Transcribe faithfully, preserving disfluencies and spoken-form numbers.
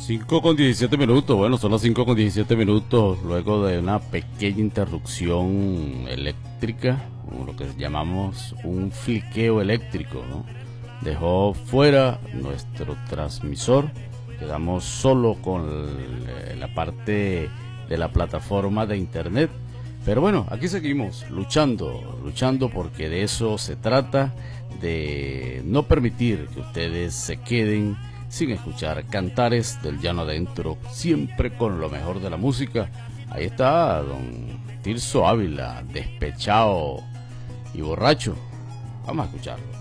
cinco con diecisiete minutos, bueno, son las cinco con diecisiete minutos luego de una pequeña interrupción eléctrica, lo que llamamos un fliqueo eléctrico, ¿no? Dejó fuera nuestro transmisor, quedamos solo con la parte de la plataforma de internet, pero bueno, aquí seguimos luchando, luchando porque de eso se trata, de no permitir que ustedes se queden sin escuchar Cantares del Llano Adentro, siempre con lo mejor de la música. Ahí está don Tirso Ávila, despechado y borracho. Vamos a escucharlo.